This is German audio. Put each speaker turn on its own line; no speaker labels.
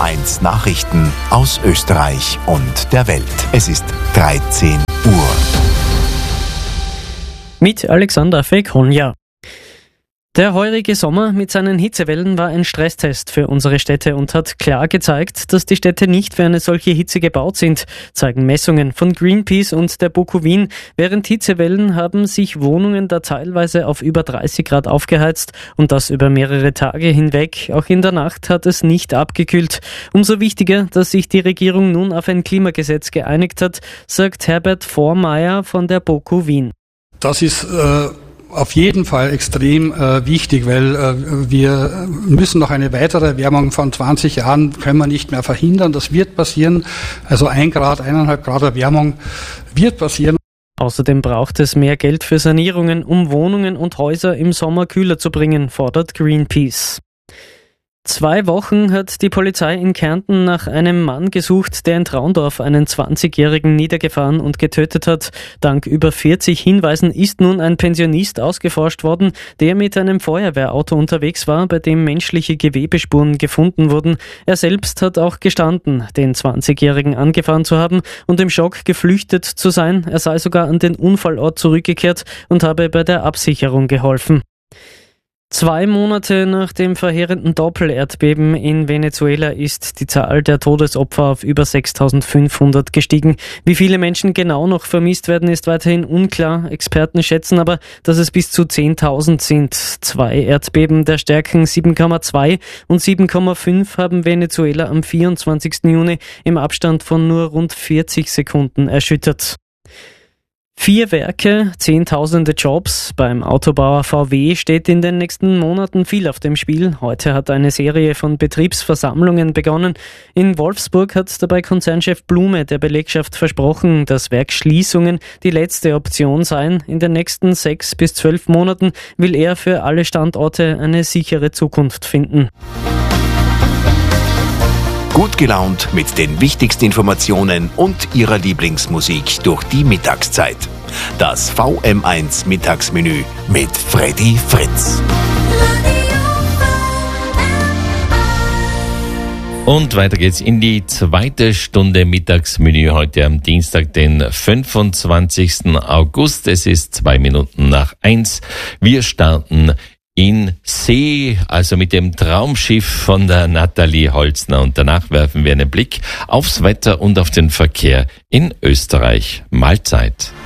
VM1 Nachrichten aus Österreich und der Welt. Es ist 13 Uhr.
Mit Alexander Fekonja. Der heurige Sommer mit seinen Hitzewellen war ein Stresstest für unsere Städte und hat klar gezeigt, dass die Städte nicht für eine solche Hitze gebaut sind, zeigen Messungen von Greenpeace und der BOKU Wien. Während Hitzewellen haben sich Wohnungen da teilweise auf über 30 Grad aufgeheizt und das über mehrere Tage hinweg. Auch in der Nacht hat es nicht abgekühlt. Umso wichtiger, dass sich die Regierung nun auf ein Klimagesetz geeinigt hat, sagt Herbert Vormeier von der BOKU Wien.
Das ist auf jeden Fall extrem wichtig, weil wir müssen noch eine weitere Erwärmung von 20 Jahren können wir nicht mehr verhindern. Das wird passieren. Also 1 Grad, 1,5 Grad Erwärmung wird passieren.
Außerdem braucht es mehr Geld für Sanierungen, um Wohnungen und Häuser im Sommer kühler zu bringen, fordert Greenpeace. 2 Wochen hat die Polizei in Kärnten nach einem Mann gesucht, der in Traundorf einen 20-Jährigen niedergefahren und getötet hat. Dank über 40 Hinweisen ist nun ein Pensionist ausgeforscht worden, der mit einem Feuerwehrauto unterwegs war, bei dem menschliche Gewebespuren gefunden wurden. Er selbst hat auch gestanden, den 20-Jährigen angefahren zu haben und im Schock geflüchtet zu sein. Er sei sogar an den Unfallort zurückgekehrt und habe bei der Absicherung geholfen. 2 Monate nach dem verheerenden Doppelerdbeben in Venezuela ist die Zahl der Todesopfer auf über 6.500 gestiegen. Wie viele Menschen genau noch vermisst werden, ist weiterhin unklar. Experten schätzen aber, dass es bis zu 10.000 sind. 2 Erdbeben der Stärken 7,2 und 7,5 haben Venezuela am 24. Juni im Abstand von nur rund 40 Sekunden erschüttert. 4 Werke, Zehntausende Jobs. Beim Autobauer VW steht in den nächsten Monaten viel auf dem Spiel. Heute hat eine Serie von Betriebsversammlungen begonnen. In Wolfsburg hat dabei Konzernchef Blume der Belegschaft versprochen, dass Werksschließungen die letzte Option seien. In den nächsten 6 bis 12 Monaten will er für alle Standorte eine sichere Zukunft finden.
Gut gelaunt mit den wichtigsten Informationen und Ihrer Lieblingsmusik durch die Mittagszeit. Das VM1 Mittagsmenü mit Freddy Fritz.
Und weiter geht's in die 2. Stunde Mittagsmenü heute am Dienstag, den 25. August. Es ist 2 Minuten nach 1. Wir starten in See, also mit dem Traumschiff von der Nathalie Holzner. Und danach werfen wir einen Blick aufs Wetter und auf den Verkehr in Österreich. Mahlzeit.